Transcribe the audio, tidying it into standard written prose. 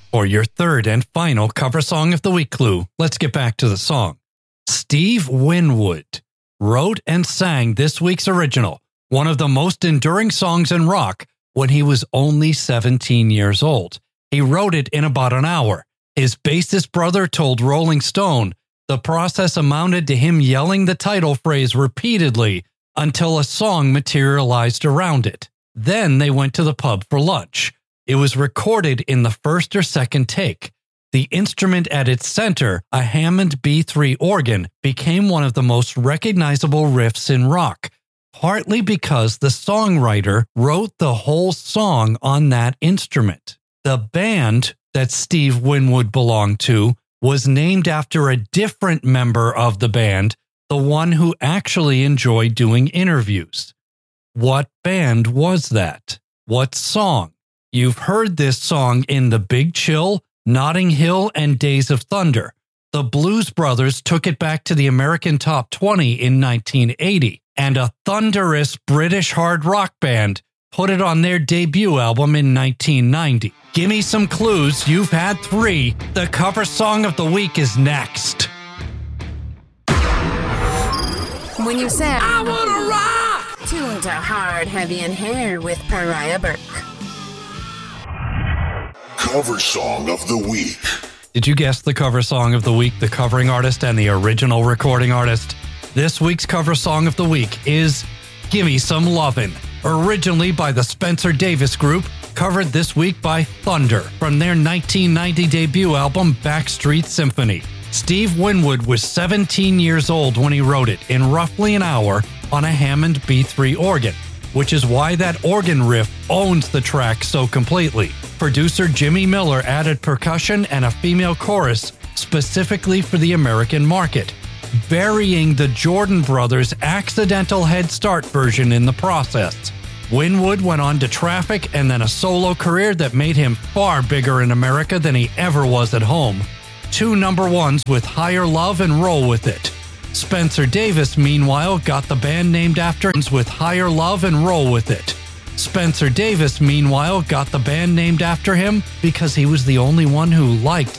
For your third and final cover song of the week clue, let's get back to the song. Steve Winwood wrote and sang this week's original, one of the most enduring songs in rock, when he was only 17 years old. He wrote it in about an hour. His bassist brother told Rolling Stone the process amounted to him yelling the title phrase repeatedly until a song materialized around it. Then they went to the pub for lunch. It was recorded in the first or second take. The instrument at its center, a Hammond B3 organ, became one of the most recognizable riffs in rock, partly because the songwriter wrote the whole song on that instrument. The band that Steve Winwood belonged to was named after a different member of the band, the one who actually enjoyed doing interviews. What band was that? What song? You've heard this song in The Big Chill, Notting Hill, and Days of Thunder. The Blues Brothers took it back to the American Top 20 in 1980, and a thunderous British hard rock band put it on their debut album in 1990. Gimme some clues. You've had 3. The cover song of the week is next. When you say, I wanna rock! Tune to Hard, Heavy, and Hair with Pariah Burke. Cover song of the week. Did you guess the cover song of the week, the covering artist, and the original recording artist? This week's cover song of the week is Gimme Some Lovin', originally by the Spencer Davis Group, covered this week by Thunder from their 1990 debut album Backstreet Symphony. Steve Winwood was 17 years old when he wrote it in roughly an hour on a Hammond B3 organ, which is why that organ riff owns the track so completely. Producer Jimmy Miller added percussion and a female chorus specifically for the American market, burying the Jordan Brothers' accidental Head Start version in the process. Winwood went on to Traffic and then a solo career that made him far bigger in America than he ever was at home. 2 number ones with Higher Love and Roll With It. Spencer Davis, meanwhile, got the band named after him with Higher Love and Roll With It. Spencer Davis, meanwhile, got the band named after him because he was the only one who liked